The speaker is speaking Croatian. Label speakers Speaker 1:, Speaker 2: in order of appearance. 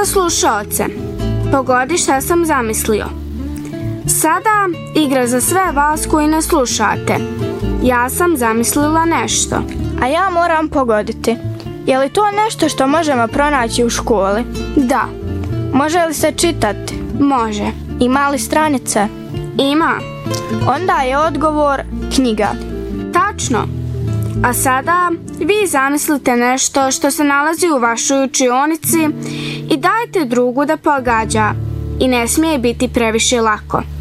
Speaker 1: za slušaoce. Pogodi šta sam zamislio. Sada igra za sve vas koji ne slušate. Ja sam zamislila nešto.
Speaker 2: A ja moram pogoditi. Je li to nešto što možemo pronaći u školi?
Speaker 1: Da.
Speaker 2: Može li se čitati?
Speaker 1: Može.
Speaker 2: Ima li stranice?
Speaker 1: Ima.
Speaker 2: Onda je odgovor knjiga.
Speaker 1: Tačno. A sada vi zamislite nešto što se nalazi u vašoj učionici i dajte drugu da pogađa. I ne smije biti previše lako.